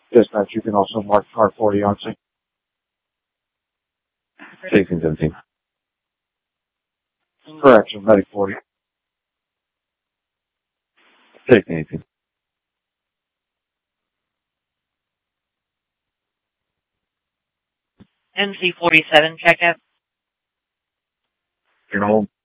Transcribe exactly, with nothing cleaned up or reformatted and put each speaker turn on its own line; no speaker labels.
Dispatch, you can also mark car forty on scene.
sixteen seventeen.
Correction, medic forty.
sixteen eighteen.
M C forty-seven, check out.
You know,